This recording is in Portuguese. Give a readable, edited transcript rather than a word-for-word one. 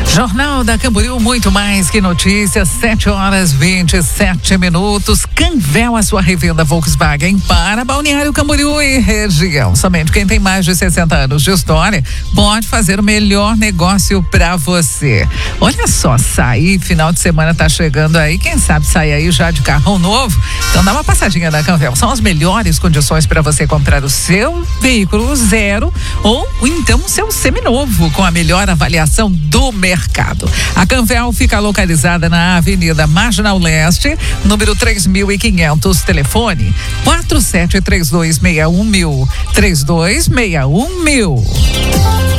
Jornal da Camboriú, muito mais que notícias, 7h27. Canvel, a sua revenda Volkswagen para Balneário Camboriú e região. Somente quem tem mais de 60 anos de história pode fazer o melhor negócio para você. Olha só, sair, final de semana tá chegando aí, quem sabe sair aí já de carrão novo? Então dá uma passadinha na Canvel. São as melhores condições para você comprar o seu veículo zero ou então o seu seminovo com a melhor avaliação do mercado. A Canvel fica localizada na Avenida Marginal Leste, número 3500, telefone 473261.000, 3261.000.